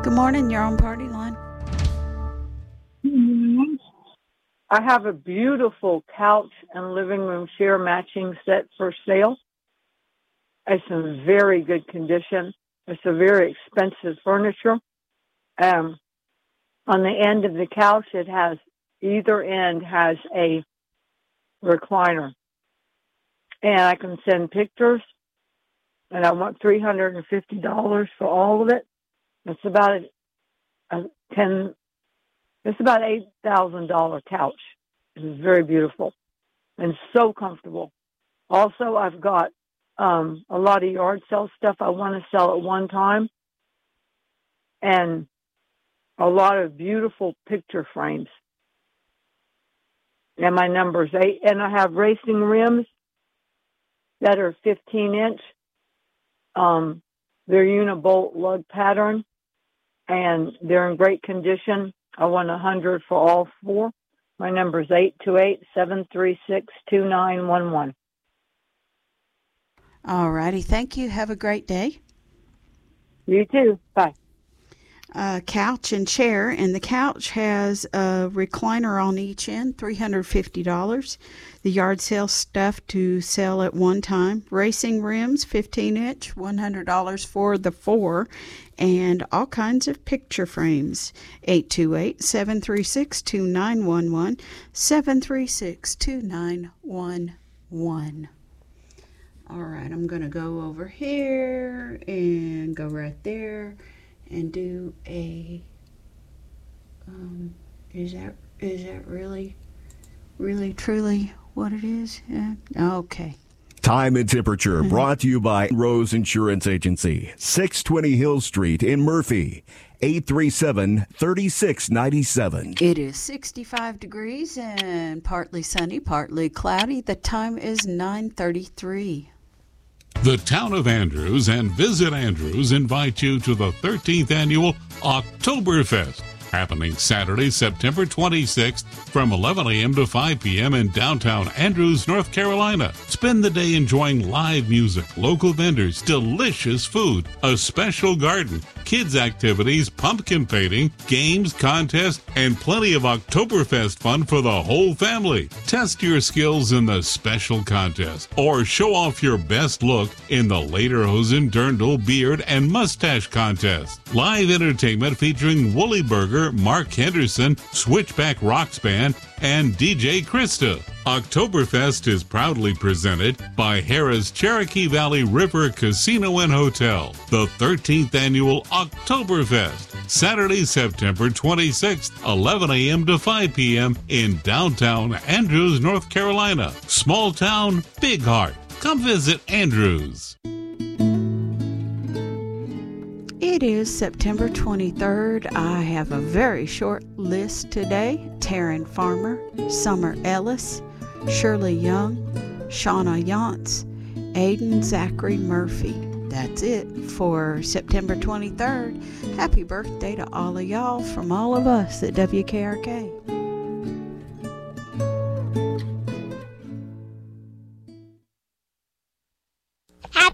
Good morning. You're on Party Line. I have a beautiful couch and living room chair matching set for sale. It's in very good condition. It's a very expensive furniture. On the end of the couch, it has, either end has a recliner. And I can send pictures, and I want $350 for all of it. It's about it's about $8,000 couch. It's very beautiful and so comfortable. Also, I've got a lot of yard sale stuff I want to sell at one time, and a lot of beautiful picture frames. And my number's 8, and I have racing rims that are 15-inch. They're unibolt lug pattern, and they're in great condition. I want 100 for all 4. My number is 828-736-2911. All righty. Thank you. Have a great day. You too. Bye. Couch and chair, and the couch has a recliner on each end, $350. The yard sale stuff to sell at one time. Racing rims, 15-inch, $100 for the 4, and all kinds of picture frames. 828-736-2911, 736-2911. All right, I'm going to go over here and go right there and do a, is that really truly what it is? Yeah. Okay. Time and temperature brought to you by Rose Insurance Agency, 620 Hill Street in Murphy, 837-3697. It is 65 degrees and partly sunny, partly cloudy. The time is 9:33. The Town of Andrews and Visit Andrews invite you to the 13th Annual Oktoberfest, happening Saturday, September 26th from 11 a.m. to 5 p.m. in downtown Andrews, North Carolina. Spend the day enjoying live music, local vendors, delicious food, a special garden, kids' activities, pumpkin painting, games, contests, and plenty of Oktoberfest fun for the whole family. Test your skills in the special contest, or show off your best look in the Lederhosen, Dirndl, Beard, and Mustache contest. Live entertainment featuring Woolly Burger, Mark Henderson, Switchback Rocks Band, and DJ Krista. Oktoberfest is proudly presented by Harrah's Cherokee Valley River Casino and Hotel. The 13th Annual Oktoberfest, Saturday, September 26th, 11 a.m. to 5 p.m. in downtown Andrews, North Carolina. Small town, big heart. Come visit Andrews. It is September 23rd. I have a very short list today. Taryn Farmer, Summer Ellis, Shirley Young, Shauna Yantz, Aiden Zachary Murphy. That's it for September 23rd. Happy birthday to all of y'all from all of us at WKRK.